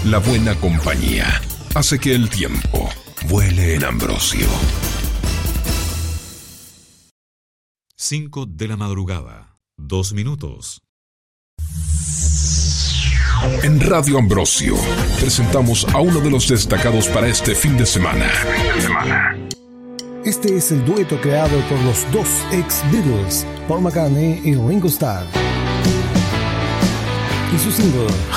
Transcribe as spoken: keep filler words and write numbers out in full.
La buena compañía hace que el tiempo vuele en Ambrosio. Cinco de la madrugada, dos minutos. En Radio Ambrosio presentamos a uno de los destacados para este fin de semana. Este es el dueto creado por los dos ex-Beatles, Paul McCartney y Ringo Starr, y su single